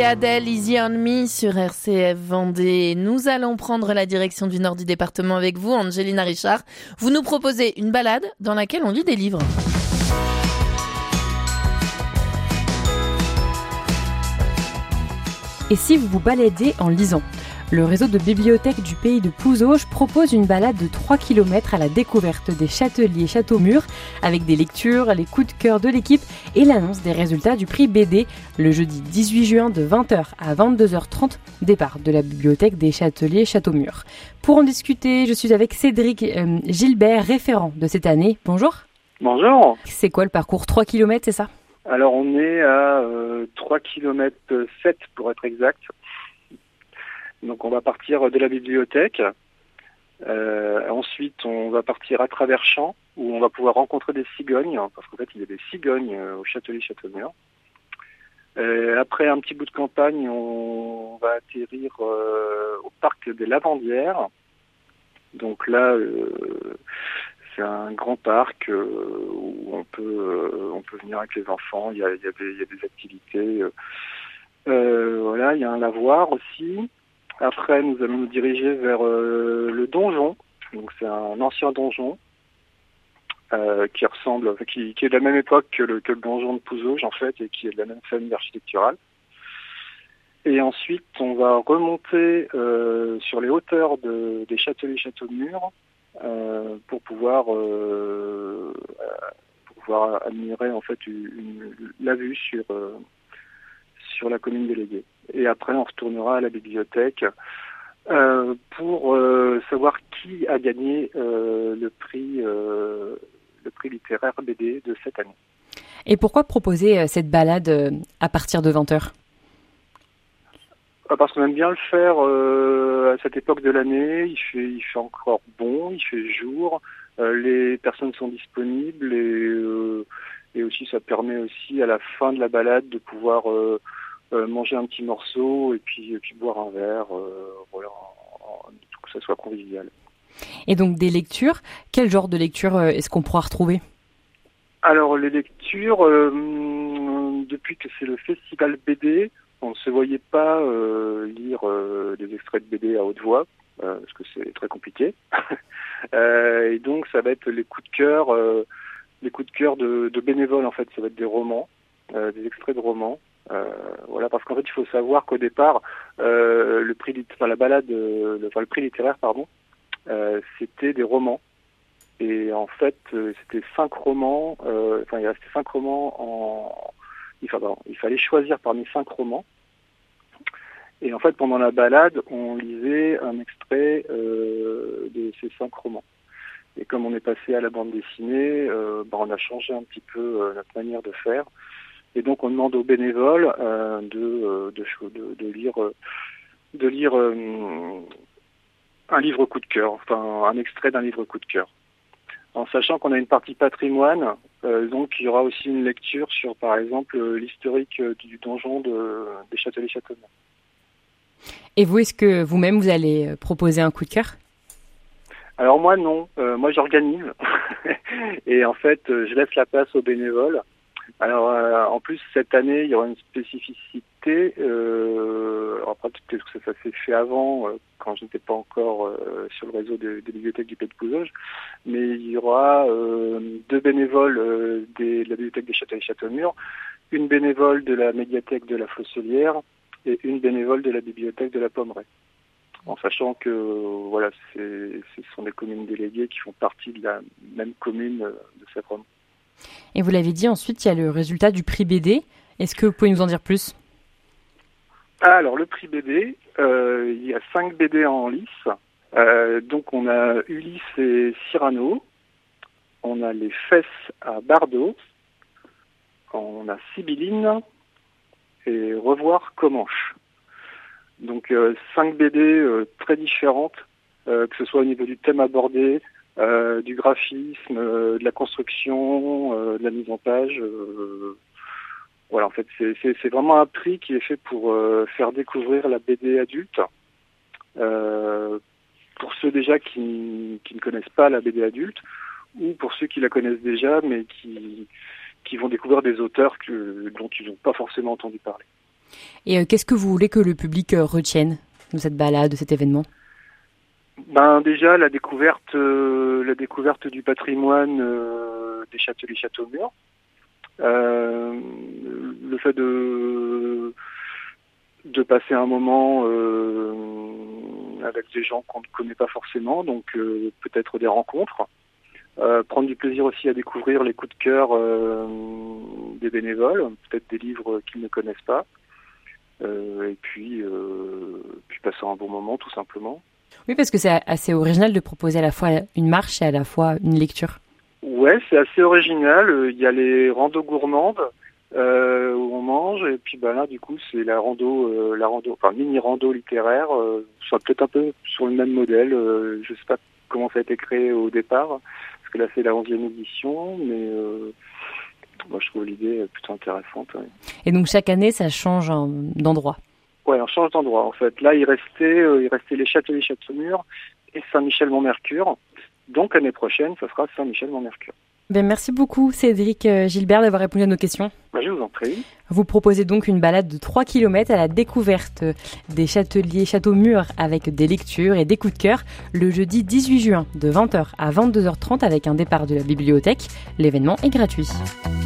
Adèle, Easy on Me sur RCF Vendée. Nous allons prendre la direction du nord du département avec vous, Angelina Richard. Vous nous proposez une balade dans laquelle on lit des livres. Et si vous vous baladez en lisant ? Le réseau de bibliothèques du pays de Pouzauges propose une balade de 3 km à la découverte des Châteliers Châteaumur avec des lectures, les coups de cœur de l'équipe et l'annonce des résultats du prix BD le jeudi 18 juin de 20h à 22h30, départ de la bibliothèque des Châteliers Châteaumur. Pour en discuter, je suis avec Cédric Gilbert, référent de cette année. Bonjour. Bonjour. C'est quoi le parcours ? 3 km, c'est ça ? Alors on est à 3 km 7 pour être exact. Donc on va partir de la bibliothèque. Ensuite on va partir à travers champs où on va pouvoir rencontrer des cigognes, parce qu'en fait il y a des cigognes au Châtelier Châteaumur. Après un petit bout de campagne, on va atterrir au parc des Lavandières. Donc là c'est un grand parc où on peut venir avec les enfants. Il y a des activités. Voilà, il y a un lavoir aussi. Après, nous allons nous diriger vers le donjon. Donc, c'est un ancien donjon qui est de la même époque que le donjon de Pouzauges, en fait, et qui est de la même famille architecturale. Et ensuite, on va remonter sur les hauteurs des Châteliers Châteaumur pour pouvoir admirer en fait la vue sur la commune déléguée. Et après, on retournera à la bibliothèque pour savoir qui a gagné le prix littéraire BD de cette année. Et pourquoi proposer cette balade à partir de 20h ? Parce qu'on aime bien le faire à cette époque de l'année. Il fait encore bon, il fait jour, les personnes sont disponibles et aussi ça permet aussi à la fin de la balade de pouvoir manger un petit morceau et puis boire un verre, que ça soit convivial. Et donc des lectures, quel genre de lecture est-ce qu'on pourra retrouver ? Alors les lectures, depuis que c'est le festival BD, on ne se voyait pas lire des extraits de BD à haute voix, parce que c'est très compliqué. Et donc ça va être les coups de cœur de bénévoles en fait, ça va être des romans, des extraits de romans. Voilà, parce qu'en fait, il faut savoir qu'au départ, le prix littéraire, c'était des romans. Et en fait, c'était 5 romans. Il restait 5 romans il fallait choisir parmi 5 romans. Et en fait, pendant la balade, on lisait un extrait de ces 5 romans. Et comme on est passé à la bande dessinée, on a changé un petit peu notre manière de faire. Et donc on demande aux bénévoles de lire un livre coup de cœur, enfin un extrait d'un livre coup de cœur. En sachant qu'on a une partie patrimoine, donc il y aura aussi une lecture sur par exemple l'historique du donjon des Châteliers Châteaumur. Et vous, est-ce que vous-même vous allez proposer un coup de cœur ? Alors moi non, moi j'organise et en fait je laisse la place aux bénévoles. Alors, en plus, cette année, il y aura une spécificité. Après, peut-être que ça s'est fait avant, quand je n'étais pas encore sur le réseau des bibliothèques du Pays de Pouzauges. Mais il y aura 2 bénévoles de la bibliothèque des Châteliers Châteaumur, une bénévole de la médiathèque de la Flosselière et une bénévole de la bibliothèque de la Pommeraye. En sachant que ce sont des communes déléguées qui font partie de la même commune de Sèvres. Et vous l'avez dit, ensuite, il y a le résultat du prix BD. Est-ce que vous pouvez nous en dire plus ? Alors, le prix BD, il y a 5 BD en lice. Donc, on a Ulysse et Cyrano. On a Les Fesses à Bardot. On a Sibylline et Revoir Comanche. Donc, 5 BD très différentes, que ce soit au niveau du thème abordé, du graphisme, de la construction, de la mise en page. Voilà, en fait, c'est vraiment un prix qui est fait pour faire découvrir la BD adulte. Pour ceux déjà qui ne connaissent pas la BD adulte, ou pour ceux qui la connaissent déjà, mais qui vont découvrir des auteurs dont ils n'ont pas forcément entendu parler. Et qu'est-ce que vous voulez que le public retienne de cette balade, de cet événement ? Déjà la découverte du patrimoine des Châteliers Châteaumur, le fait de passer un moment avec des gens qu'on ne connaît pas forcément, donc peut-être des rencontres, prendre du plaisir aussi à découvrir les coups de cœur des bénévoles, peut-être des livres qu'ils ne connaissent pas, et puis passer un bon moment tout simplement. Oui, parce que c'est assez original de proposer à la fois une marche et à la fois une lecture. Ouais, c'est assez original. Il y a les randos gourmandes où on mange, et puis là du coup c'est la mini rando littéraire, soit peut-être un peu sur le même modèle. Je sais pas comment ça a été créé au départ, parce que là c'est la 11e édition, mais moi je trouve l'idée plutôt intéressante. Ouais. Et donc chaque année ça change d'endroit. Ouais, on change d'endroit en fait. Là il restait les Châteliers Châteaumur et Saint-Michel-Mont-Mercure. Donc l'année prochaine, ça sera Saint-Michel-Mont-Mercure. Merci beaucoup Cédric Gilbert d'avoir répondu à nos questions. Je vous en prie. Vous proposez donc une balade de 3 km à la découverte des Châteliers Châteaumur avec des lectures et des coups de cœur le jeudi 18 juin de 20h à 22h30 avec un départ de la bibliothèque. L'événement est gratuit.